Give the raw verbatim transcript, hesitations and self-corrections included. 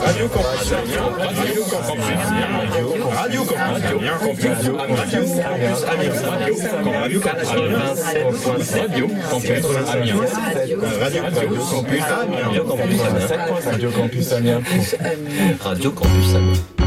Radio Campus Amiens, Radio Campus Amiens, Radio Campus Amiens, Radio Campus Amiens, Radio Campus Amiens, Radio Campus Amiens, Radio Campus Amiens, Radio Campus Amiens, Radio Campus Amiens, Radio Campus Amiens.